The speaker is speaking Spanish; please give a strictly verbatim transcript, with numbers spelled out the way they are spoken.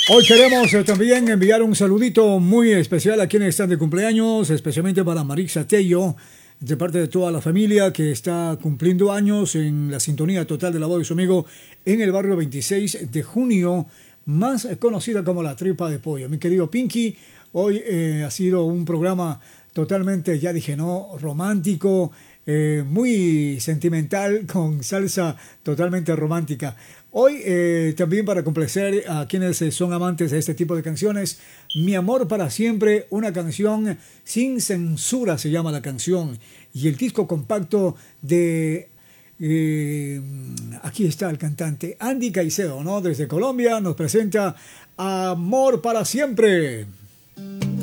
Hoy queremos eh, también enviar un saludito muy especial a quienes están de cumpleaños, especialmente para Marisa Tello, de parte de toda la familia que está cumpliendo años en la sintonía total de La Voz de su amigo en el barrio veintiséis de junio, más conocida como La Tripa de Pollo. Mi querido Pinky, hoy eh, ha sido un programa totalmente, ya dije, no, romántico, eh, muy sentimental, con salsa totalmente romántica. Hoy eh, también para complacer a quienes eh, son amantes de este tipo de canciones, Mi amor para siempre, una canción sin censura se llama la canción, y el disco compacto de... Eh, aquí está el cantante Andy Caicedo, ¿no? Desde Colombia nos presenta Amor para siempre.